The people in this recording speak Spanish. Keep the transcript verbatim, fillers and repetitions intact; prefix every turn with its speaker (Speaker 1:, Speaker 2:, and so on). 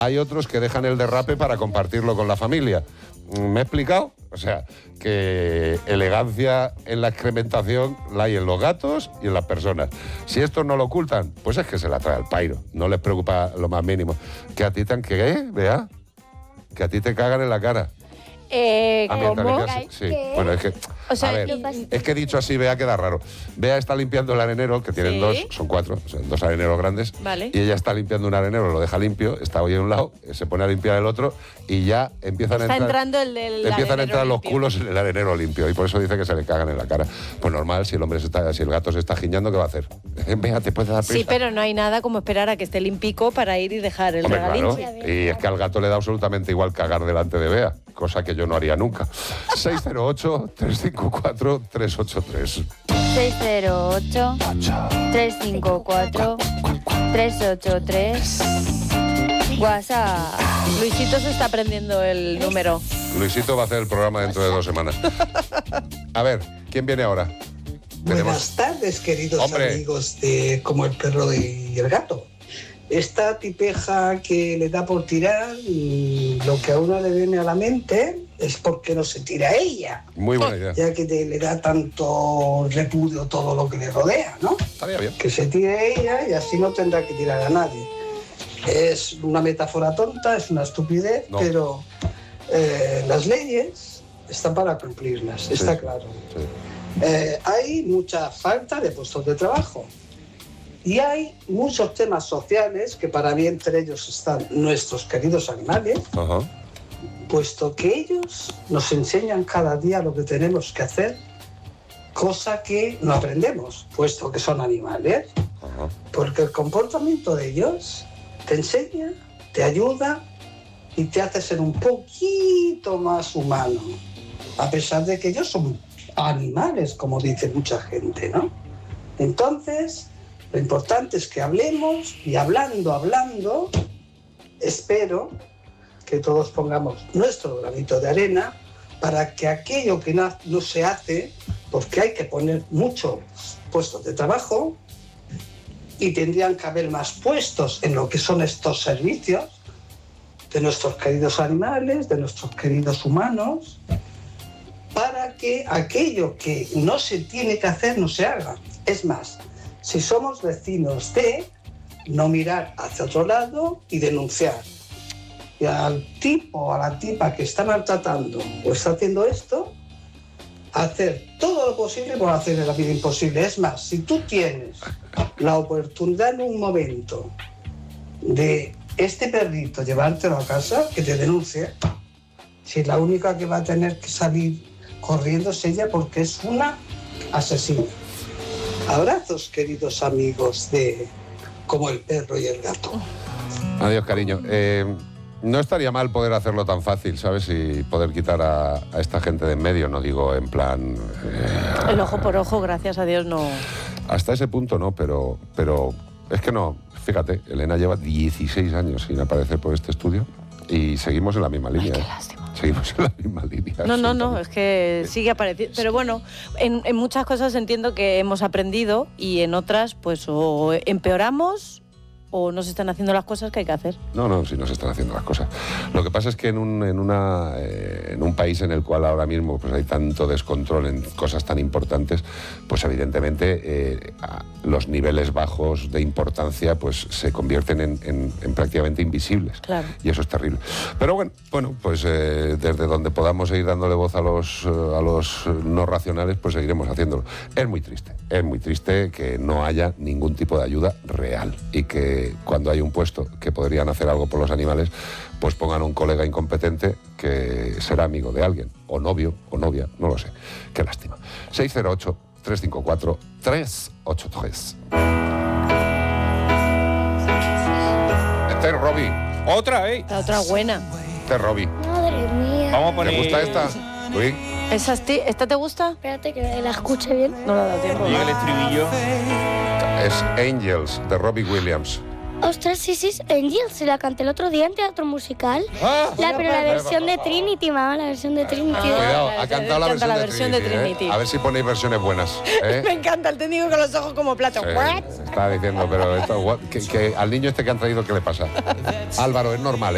Speaker 1: Hay otros que dejan el derrape para compartirlo con la familia. ¿Me he explicado? O sea, que elegancia en la excrementación la hay en los gatos y en las personas. Si estos no lo ocultan, pues es que se la trae al pairo. No les preocupa lo más mínimo. Que a ti te han que, ¿eh? Vea, que a ti te cagan en la cara.
Speaker 2: Eh,
Speaker 1: A mí en
Speaker 2: ¿Cómo?
Speaker 1: realidad sí. Sí. Bueno, es que,
Speaker 2: O sea,
Speaker 1: a ver,
Speaker 2: y-
Speaker 1: es que dicho así, Bea queda raro. Bea está limpiando el arenero, que tienen
Speaker 2: Sí.
Speaker 1: dos, son cuatro, son dos areneros grandes.
Speaker 2: Vale.
Speaker 1: Y ella está limpiando un arenero, lo deja limpio, está hoy en un lado, se pone a limpiar el otro y ya empiezan
Speaker 2: Está
Speaker 1: a entrar...
Speaker 2: entrando el del
Speaker 1: Empiezan a
Speaker 2: arenero
Speaker 1: entrar los
Speaker 2: limpio.
Speaker 1: culos en el arenero limpio y por eso dice que se le cagan en la cara. Pues normal, si el hombre se está, si el gato se está giñando, ¿qué va a hacer? Venga, te puedes dar prisa.
Speaker 2: Sí, pero no hay nada como esperar a que esté limpico para ir y dejar el
Speaker 1: Hombre,
Speaker 2: regalín.
Speaker 1: claro. Y es que al gato le da absolutamente igual cagar delante de Bea, cosa que yo no haría nunca. seis cero ocho, tres cinco cuatro, tres ocho tres.
Speaker 3: seis cero ocho, tres cinco cuatro, tres ocho tres.
Speaker 2: WhatsApp. Luisito se está aprendiendo el número.
Speaker 1: Luisito va a hacer el programa dentro de dos semanas. A ver, ¿quién viene ahora?
Speaker 4: Buenas tardes, queridos
Speaker 1: Hombre.
Speaker 4: amigos de Como el perro y el gato. Esta tipeja que le da por tirar, y lo que a uno le viene a la mente es porque no se tira ella,
Speaker 1: Muy buena idea.
Speaker 4: ya que te- le da tanto repudio todo lo que le rodea, ¿no?
Speaker 1: Estaría bien.
Speaker 4: Que se tire ella y así no tendrá que tirar a nadie. Es una metáfora tonta, es una estupidez,
Speaker 1: No.
Speaker 4: pero eh, las leyes están para cumplirlas,
Speaker 1: Sí,
Speaker 4: está
Speaker 1: sí,
Speaker 4: claro.
Speaker 1: sí.
Speaker 4: Eh, hay mucha falta de puestos de trabajo y hay muchos temas sociales que para mí entre ellos están nuestros queridos animales,
Speaker 1: Ajá.
Speaker 4: puesto que ellos nos enseñan cada día lo que tenemos que hacer, cosa que no aprendemos, puesto que son animales,
Speaker 1: Ajá.
Speaker 4: porque el comportamiento de ellos te enseña, te ayuda y te hace ser un poquito más humano, a pesar de que ellos son animales, como dice mucha gente, ¿no? Entonces, lo importante es que hablemos y hablando, hablando, espero que todos pongamos nuestro granito de arena para que aquello que no, no se hace, porque hay que poner muchos puestos de trabajo y tendrían que haber más puestos en lo que son estos servicios de nuestros queridos animales, de nuestros queridos humanos, para que aquello que no se tiene que hacer no se haga. Es más, si somos vecinos de, no mirar hacia otro lado y denunciar. Y al tipo o a la tipa que está maltratando o está haciendo esto, hacer todo lo posible por hacerle la vida imposible. Es más, si tú tienes la oportunidad en un momento de este perrito llevártelo a casa, que te denuncie, si la única que va a tener que salir corriendo es ella porque es una asesina. Abrazos, queridos amigos de Como el perro y el gato.
Speaker 1: Adiós, cariño. Eh, no estaría mal poder hacerlo tan fácil, ¿sabes? Y poder quitar a, a esta gente de en medio, no digo en plan... eh,
Speaker 2: El ojo por ojo, gracias a Dios, no.
Speaker 1: hasta ese punto no, pero, pero es que no. Fíjate, Elena lleva dieciséis años sin aparecer por este estudio y seguimos en la misma línea.
Speaker 2: Ay, qué
Speaker 1: ¿eh?
Speaker 2: lástima.
Speaker 1: Seguimos en la misma línea.
Speaker 2: No, no, no,
Speaker 1: absolutamente.
Speaker 2: es que sigue apareciendo. Pero bueno, en, en muchas cosas entiendo que hemos aprendido y en otras, pues, o empeoramos o no se están haciendo las cosas que hay que hacer.
Speaker 1: No, no, sí nos están haciendo las cosas. Lo que pasa es que en un, en una, eh, en un país en el cual ahora mismo pues, hay tanto descontrol en cosas tan importantes, pues evidentemente eh, a- los niveles bajos de importancia pues se convierten en, en- en prácticamente invisibles.
Speaker 2: Claro.
Speaker 1: Y eso es terrible. Pero bueno, bueno pues eh, desde donde podamos seguir dándole voz a los, eh, a los no racionales, pues seguiremos haciéndolo. Es muy triste, es muy triste que no haya ningún tipo de ayuda real y que cuando hay un puesto que podrían hacer algo por los animales, pues pongan a un colega incompetente que será amigo de alguien, o novio, o novia, no lo sé. Qué lástima. seis cero ocho, tres cinco cuatro, tres ocho tres. Este es Robbie.
Speaker 5: Otra vez.
Speaker 2: La otra buena.
Speaker 1: Este es Robbie.
Speaker 6: Madre mía.
Speaker 5: Vamos a poner...
Speaker 1: ¿Te gusta esta, Luis?
Speaker 2: ¿Esa, esti- ¿Esta te gusta?
Speaker 6: Espérate que la escuche bien.
Speaker 2: No la da tiempo.
Speaker 5: Llega el estribillo.
Speaker 1: Es Angels, de Robbie Williams.
Speaker 6: Ostras, sí, sí, Angel, se la canté el otro día en teatro musical.
Speaker 1: Ah,
Speaker 6: La, pero la versión de Trinity, mamá, la versión de Trinity.
Speaker 2: Ah.
Speaker 1: Cuidado,
Speaker 2: la-
Speaker 1: ha cantado la,
Speaker 2: canta
Speaker 1: versión,
Speaker 2: la
Speaker 1: de
Speaker 2: versión de
Speaker 1: Trinity, ¿eh?
Speaker 2: Trinity.
Speaker 1: A ver si ponéis versiones buenas. ¿eh?
Speaker 2: Me encanta el técnico con los ojos como platos.
Speaker 1: Sí,
Speaker 2: What?
Speaker 1: estaba diciendo, pero esto, what- que, que al niño este que han traído, ¿qué le pasa? Álvaro, es normal, ¿eh?